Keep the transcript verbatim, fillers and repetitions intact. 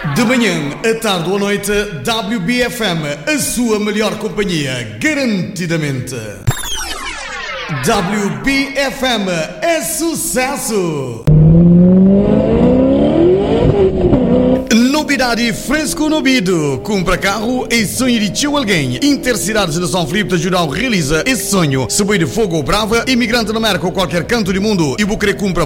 De manhã, à tarde ou à noite, W B F M, a sua melhor companhia, garantidamente. W B F M é sucesso! Novidade fresco no ouvido. Compra carro e sonho de tio alguém. Intercidades de São Filipe de Jurão realiza esse sonho. Se boi de fogo ou brava, imigrante na América ou qualquer canto do mundo e vou querer comprar